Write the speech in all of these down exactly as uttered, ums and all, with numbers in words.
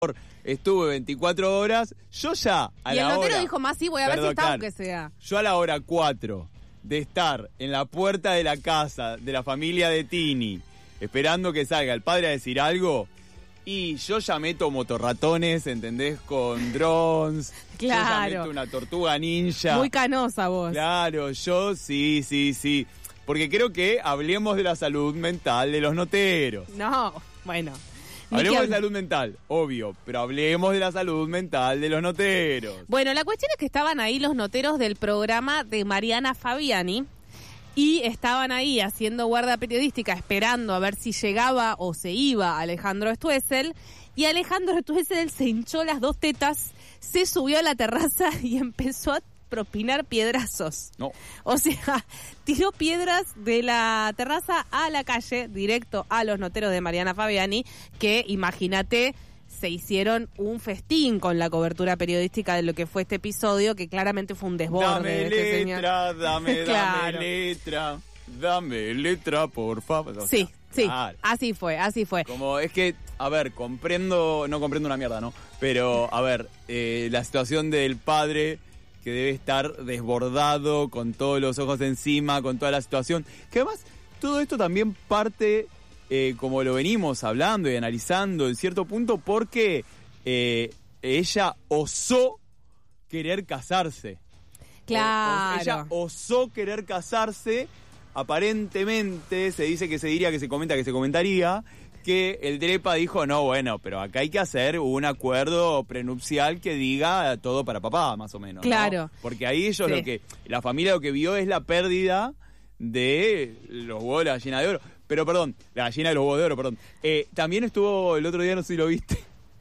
Estuve veinticuatro horas, yo ya a y la el notero hora, dijo más, sí, voy a perdón, ver si está claro, aunque sea. Yo a la hora cuatro de estar en la puerta de la casa de la familia de Tini, esperando que salga el padre a decir algo, y yo ya meto motorratones, ¿entendés? Con drones. Claro. Yo ya meto una tortuga ninja. Muy canosa vos. Claro, yo sí, sí, sí. Porque creo que hablemos de la salud mental de los noteros. No, bueno. Hablemos de salud mental, obvio, pero hablemos de la salud mental de los noteros. Bueno, la cuestión es que estaban ahí los noteros del programa de Mariana Fabiani y estaban ahí haciendo guardia periodística esperando a ver si llegaba o se iba Alejandro Stoessel, y Alejandro Stoessel se hinchó las dos tetas, se subió a la terraza y empezó a propinar piedrazos. No. O sea, tiró piedras de la terraza a la calle, directo a los noteros de Mariana Fabiani, que, imagínate, se hicieron un festín con la cobertura periodística de lo que fue este episodio, que claramente fue un desborde. Dame de este letra, señor. dame, Claro. dame letra, dame letra, por favor. O sea, Sí, sí, claro. así fue, así fue. Como es que, a ver, comprendo, no comprendo una mierda, ¿no? Pero, a ver, eh, la situación del padre que debe estar desbordado, con todos los ojos encima, con toda la situación. Que además, todo esto también parte, eh, como lo venimos hablando y analizando en cierto punto, porque eh, ella osó querer casarse. Claro. O, o, ella osó querer casarse, aparentemente, se dice que se diría, que se comenta, que se comentaría, que el Drepa dijo, no, bueno, pero acá hay que hacer un acuerdo prenupcial que diga todo para papá, más o menos. Claro. ¿no? Porque ahí ellos Sí. lo que, la familia lo que vio es la pérdida de los huevos de la gallina de oro. Pero perdón, la gallina de los huevos de oro, perdón. Eh, también estuvo el otro día, no sé si lo viste,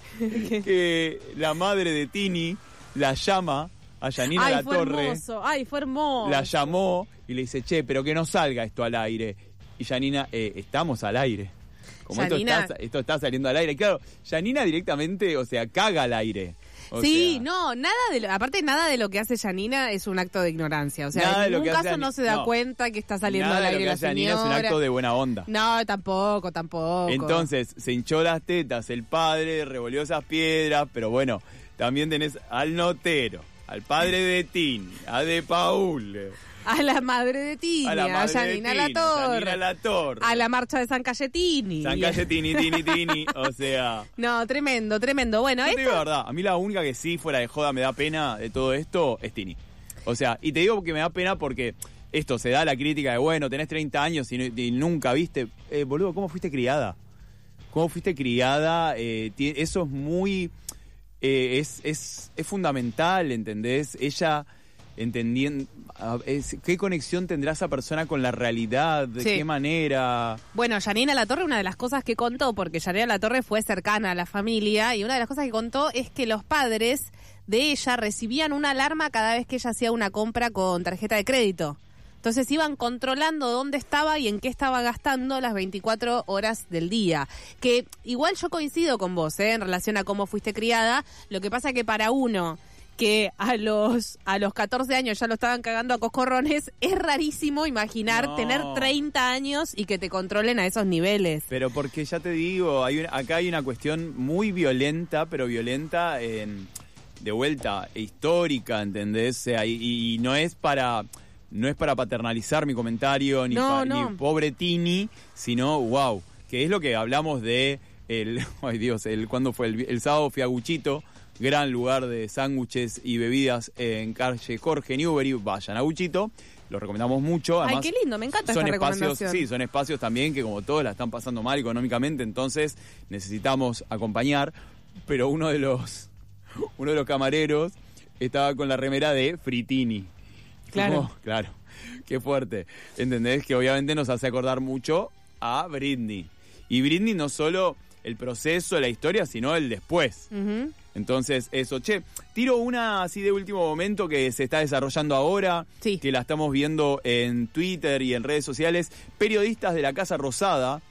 que la madre de Tini la llama a Yanina Ay, La fue Torre. hermoso, ay, fue hermoso. La llamó y le dice, che, pero que no salga esto al aire. Y Yanina, eh, estamos al aire. Como esto Yanina- está, esto está saliendo al aire. Claro, Yanina directamente, o sea, caga al aire. O Sí, sea, no, nada de lo, aparte nada de lo que hace Yanina es un acto de ignorancia. O sea, Nada de en lo ningún que hace caso Yani- no se da no. cuenta que está saliendo nada al de aire lo que la hace Yanina señora. es un acto de buena onda. No, tampoco, tampoco. Entonces, se hinchó las tetas el padre, revolvió esas piedras, pero bueno, también tenés al notero, al padre de Tini, a De Paul, A la madre de Tini, a a, la madre Yanina de La Tini, Torre, Yanina La Torre, a la marcha de San Cayetini. San Cayetini, Tini, Tini, o sea... No, tremendo, tremendo. Bueno, Yo te digo esto... la verdad, a mí la única que sí, fuera de joda, me da pena de todo esto es Tini. O sea, y te digo que me da pena porque esto se da la crítica de, bueno, tenés treinta años y, no- y nunca viste... Eh, boludo, ¿cómo fuiste criada? ¿Cómo fuiste criada? Eh, ti- eso es muy... eh, es, es, es fundamental, ¿entendés? Ella entendiendo... ah, es- ¿Qué conexión tendrá esa persona con la realidad? ¿De Sí. qué manera? Bueno, Yanina La Torre, una de las cosas que contó, porque Yanina La Torre fue cercana a la familia, y una de las cosas que contó es que los padres de ella recibían una alarma cada vez que ella hacía una compra con tarjeta de crédito. Entonces iban controlando dónde estaba y en qué estaba gastando las veinticuatro horas del día. Que igual yo coincido con vos, ¿eh? En relación a cómo fuiste criada. Lo que pasa que para uno que a los a los catorce años ya lo estaban cagando a coscorrones, es rarísimo imaginar No. tener treinta años y que te controlen a esos niveles. Pero porque ya te digo, hay un- acá hay una cuestión muy violenta, pero violenta en, de vuelta, histórica, ¿entendés? O sea, y, y no es para no es para paternalizar mi comentario, ni, No, pa- no. ni pobre Tini, sino, wow, que es lo que hablamos de, el, ay Dios, el ¿cuándo fue? El, el sábado fui a Guchito, gran lugar de sándwiches y bebidas en calle Jorge Newbery, vayan a Guchito, lo recomendamos mucho. Además, Ay, qué lindo, me encanta son esta espacios, recomendación. sí, son espacios también que como todos la están pasando mal económicamente, entonces necesitamos acompañar, pero uno de los uno de los camareros estaba con la remera de Fritini. Claro. Como, claro, qué fuerte. ¿Entendés? Que obviamente nos hace acordar mucho a Britney. Y Britney no solo el proceso, la historia, sino el después. Ujú. Entonces, eso. Che, tiro una así de último momento que se está desarrollando ahora, Sí. que la estamos viendo en Twitter y en redes sociales. Periodistas de la Casa Rosada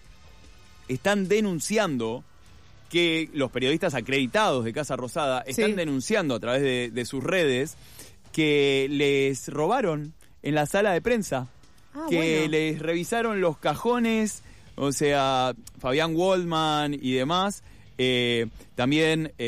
están denunciando que los periodistas acreditados de Casa Rosada están Sí. denunciando a través de, de sus redes que les robaron en la sala de prensa, Ah, que bueno. les revisaron los cajones, o sea, Fabián Waldman y demás, Eh, también...